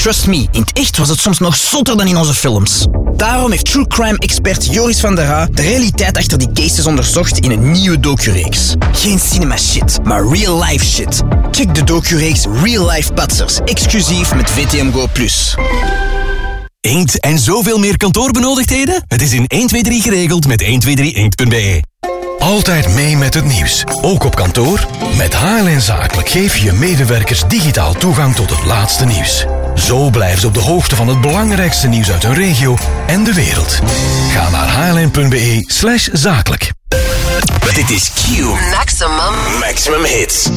trust me, in het echt was het soms nog zotter dan in onze films. Daarom heeft true crime-expert Joris van der Haa de realiteit achter die cases onderzocht in een nieuwe docureeks. Geen cinema shit, maar real life shit. Check de docureeks Real Life Patsers, exclusief met VTM Go+. Inkt en zoveel meer kantoorbenodigdheden? Het is in 123 geregeld met 123inkt.be. Altijd mee met het nieuws, ook op kantoor? Met HLN Zakelijk geef je medewerkers digitaal toegang tot het laatste nieuws. Zo blijven ze op de hoogte van het belangrijkste nieuws uit hun regio en de wereld. Ga naar hln.be/zakelijk. Dit is Q. Maximum Hits.